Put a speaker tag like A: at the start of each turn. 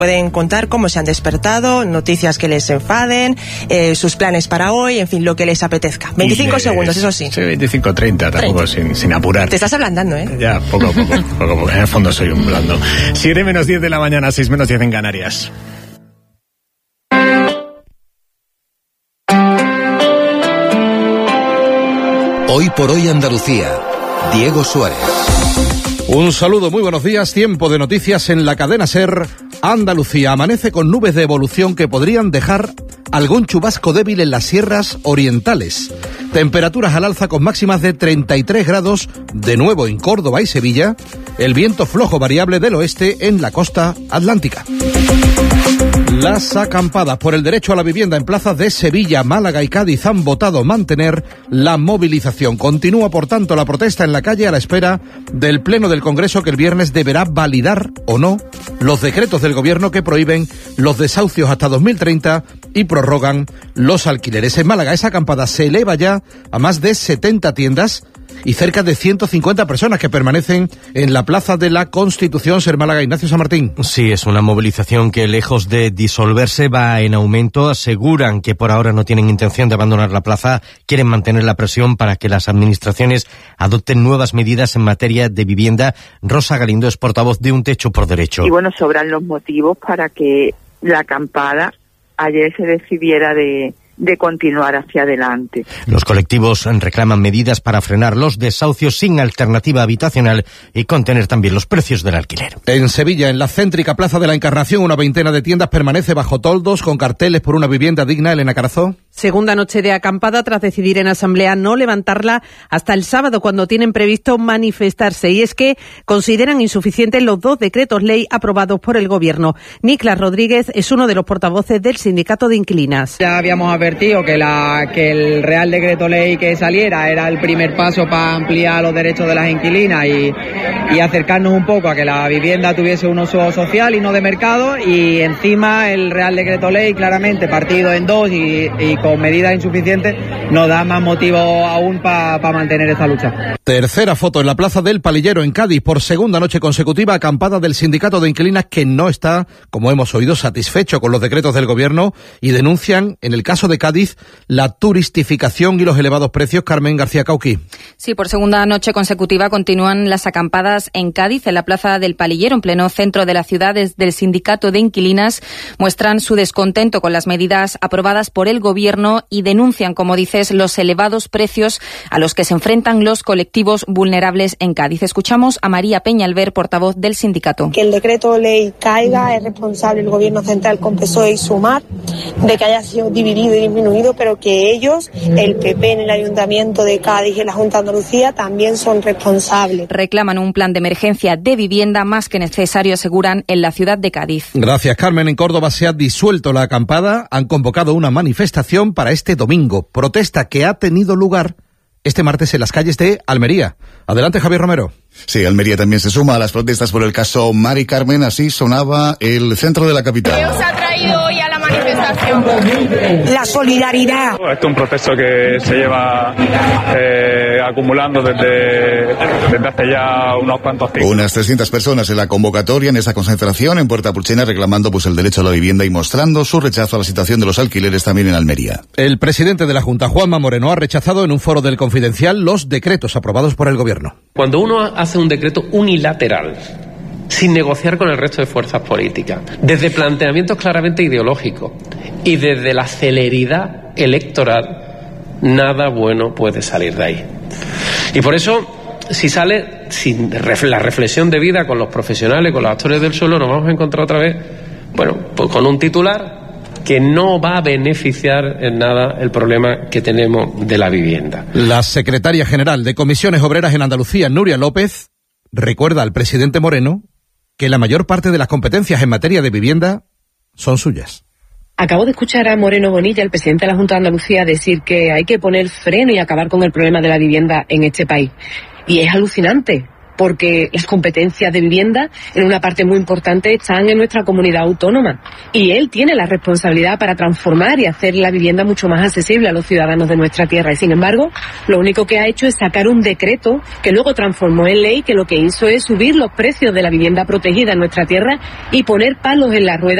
A: Pueden contar cómo se han despertado, noticias que les enfaden, sus planes para hoy, en fin, lo que les apetezca. 25 segundos, eso sí.
B: Sí, 25, 30, tampoco sin apurar.
A: Te estás ablandando, ¿eh?
B: Ya, poco a poco. En el fondo soy un blando. 7 menos 10 de la mañana, 6 menos 10 en Canarias.
C: Hoy por hoy Andalucía. Diego Suárez.
D: Un saludo, muy buenos días. Tiempo de noticias en la cadena SER. Andalucía amanece con nubes de evolución que podrían dejar algún chubasco débil en las sierras orientales. Temperaturas al alza con máximas de 33 grados, de nuevo en Córdoba y Sevilla. El viento flojo variable del oeste en la costa atlántica. Las acampadas por el derecho a la vivienda en plazas de Sevilla, Málaga y Cádiz han votado mantener la movilización. Continúa, por tanto, la protesta en la calle a la espera del Pleno del Congreso, que el viernes deberá validar o no los decretos del Gobierno que prohíben los desahucios hasta 2030 y prorrogan los alquileres. En Málaga, esa acampada se eleva ya a más de 70 tiendas y cerca de 150 personas que permanecen en la Plaza de la Constitución. Ser Málaga, Ignacio San Martín.
E: Sí, es una movilización que, lejos de disolverse, va en aumento. Aseguran que por ahora no tienen intención de abandonar la plaza, quieren mantener la presión para que las administraciones adopten nuevas medidas en materia de vivienda. Rosa Galindo es portavoz de Un Techo por Derecho.
F: Y bueno, sobran los motivos para que la acampada ayer se decidiera de continuar hacia adelante.
E: Los colectivos reclaman medidas para frenar los desahucios sin alternativa habitacional y contener también los precios del alquiler.
D: En Sevilla, en la céntrica Plaza de la Encarnación, una veintena de tiendas permanece bajo toldos con carteles por una vivienda digna. Elena Carazó.
G: Segunda noche de acampada tras decidir en asamblea no levantarla hasta el sábado, cuando tienen previsto manifestarse. Y es que consideran insuficientes los 2 decretos ley aprobados por el Gobierno. Niklas Rodríguez es uno de los portavoces del Sindicato de Inquilinas.
H: Ya habíamos advertido que el Real Decreto Ley que saliera era el primer paso para ampliar los derechos de las inquilinas y acercarnos un poco a que la vivienda tuviese un uso social y no de mercado, y encima el Real Decreto Ley, claramente partido en 2 y con medidas insuficientes, nos da más motivo aún para mantener esta lucha.
D: Tercera foto en la Plaza del Palillero en Cádiz, por segunda noche consecutiva, acampada del Sindicato de Inquilinas, que no está, como hemos oído, satisfecho con los decretos del Gobierno y denuncian, en el caso de Cádiz, la turistificación y los elevados precios. Carmen García Cauqui.
I: Sí, por segunda noche consecutiva continúan las acampadas en Cádiz, en la Plaza del Palillero, en pleno centro de la ciudad. Desde el Sindicato de Inquilinas muestran su descontento con las medidas aprobadas por el Gobierno y denuncian, como dices, los elevados precios a los que se enfrentan los colectivos vulnerables en Cádiz. Escuchamos a María Peñalver, portavoz del sindicato.
J: Que el decreto ley caiga, es responsable el Gobierno central con PSOE y Sumar de que haya sido dividido y disminuido, pero que ellos, el PP en el Ayuntamiento de Cádiz y en la Junta de Andalucía, también son responsables.
I: Reclaman un plan de emergencia de vivienda más que necesario, aseguran, en la ciudad de Cádiz.
D: Gracias, Carmen. En Córdoba se ha disuelto la acampada. Han convocado una manifestación para este domingo. Protesta que ha tenido lugar este martes en las calles de Almería. Adelante, Javier Romero.
K: Sí, Almería también se suma a las protestas por el caso Mari Carmen. Así sonaba el centro de la capital.
L: ¿Qué os ha traído hoy a la manifestación?
J: La solidaridad.
M: Este es un proceso que se lleva acumulando desde hace ya unos cuantos tiempos.
K: Unas 300 personas en la convocatoria en esa concentración en Puerta Pulchena, reclamando el derecho a la vivienda y mostrando su rechazo a la situación de los alquileres también en Almería.
D: El presidente de la Junta, Juanma Moreno, ha rechazado en un foro del Confidencial los decretos aprobados por el Gobierno.
N: Cuando uno hace un decreto unilateral, sin negociar con el resto de fuerzas políticas, desde planteamientos claramente ideológicos y desde la celeridad electoral, nada bueno puede salir de ahí. Y por eso, si sale sin la reflexión debida con los profesionales, con los actores del suelo, nos vamos a encontrar otra vez, pues con un titular que no va a beneficiar en nada el problema que tenemos de la vivienda.
D: La secretaria general de Comisiones Obreras en Andalucía, Nuria López, recuerda al presidente Moreno que la mayor parte de las competencias en materia de vivienda son suyas.
O: Acabo de escuchar a Moreno Bonilla, el presidente de la Junta de Andalucía, decir que hay que poner freno y acabar con el problema de la vivienda en este país. Y es alucinante, porque las competencias de vivienda en una parte muy importante están en nuestra comunidad autónoma y él tiene la responsabilidad para transformar y hacer la vivienda mucho más accesible a los ciudadanos de nuestra tierra. Y sin embargo, lo único que ha hecho es sacar un decreto que luego transformó en ley, que lo que hizo es subir los precios de la vivienda protegida en nuestra tierra y poner palos en la rueda